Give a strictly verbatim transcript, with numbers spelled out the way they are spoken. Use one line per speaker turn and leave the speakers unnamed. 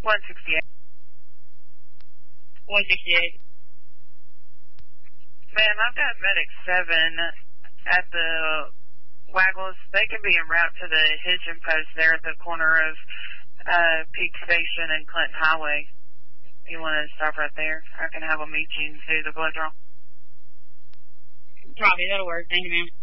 one sixty-eight.
one sixty-eight.
Ma'am, I've got Medic seven at the Waggles. They can be en route to the hitching post there at the corner of uh, Peak Station and Clinton Highway. You want to stop right there? I can have them meet you and do the blood draw.
Copy, that'll work. Thank you, ma'am.